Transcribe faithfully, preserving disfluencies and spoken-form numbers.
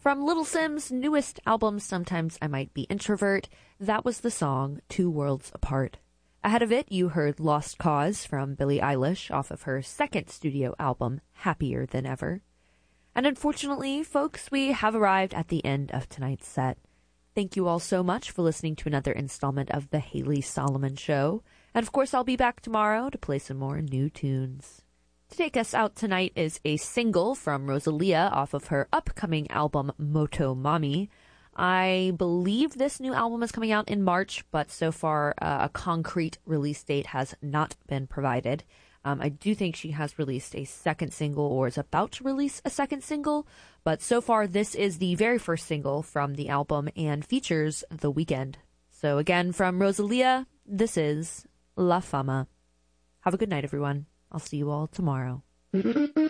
From Little Sim's newest album, Sometimes I Might Be Introvert, that was the song Two Worlds Apart. Ahead of it, you heard Lost Cause from Billie Eilish off of her second studio album, Happier Than Ever. And unfortunately, folks, we have arrived at the end of tonight's set. Thank you all so much for listening to another installment of The Haley Solomon Show. And of course, I'll be back tomorrow to play some more new tunes. To take us out tonight is a single from Rosalia off of her upcoming album, Moto Mami. I believe this new album is coming out in March, but so far uh, a concrete release date has not been provided. Um, I do think she has released a second single or is about to release a second single, but so far this is the very first single from the album and features The Weeknd. So again, from Rosalia, this is La Fama. Have a good night, everyone. I'll see you all tomorrow.